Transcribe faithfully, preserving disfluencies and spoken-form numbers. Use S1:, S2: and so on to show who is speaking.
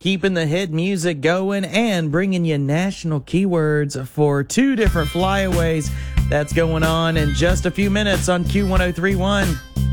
S1: keeping the hit music going and bringing you national keywords for two different flyaways. That's going on in just a few minutes on Q one oh three one.